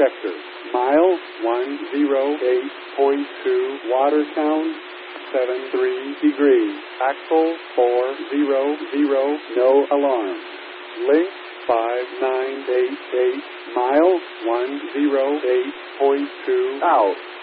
sector. Mile 108.2, water sound 73 degrees. Axle 400, no alarm. Link 5988, mile 108.2 out.